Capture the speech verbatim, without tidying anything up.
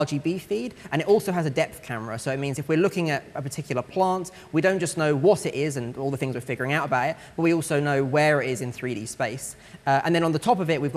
R G B feed, and it also has a depth camera. So it means if we're looking at a particular plant, we don't just know what it is and all the things we're figuring out about it, but we also know where it is in three D space. Uh, and then on the top of it, we've got